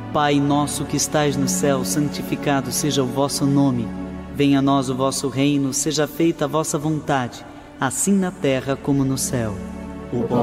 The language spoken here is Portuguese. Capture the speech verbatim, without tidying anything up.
Pai nosso que estais no céu, santificado seja o vosso nome. Venha a nós o vosso reino, seja feita a vossa vontade, assim na terra como no céu. O pão